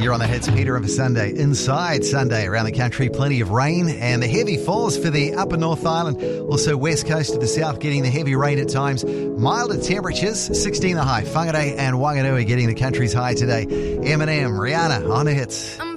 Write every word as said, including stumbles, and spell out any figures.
Peter on the hits. Peter in for Sunday. Inside Sunday around the country, plenty of rain and the heavy falls for the upper North Island. Also west coast to the south getting the heavy rain at times. Milder temperatures, sixteen the high. Whangarei and Wanganui getting the country's high today. Eminem, Rihanna on the hits.